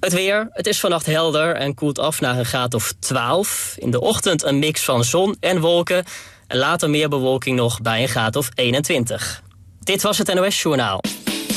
Het weer, het is vannacht helder en koelt af naar een graad of 12. In de ochtend een mix van zon en wolken. En later meer bewolking nog bij een graad of 21. Dit was het NOS Journaal.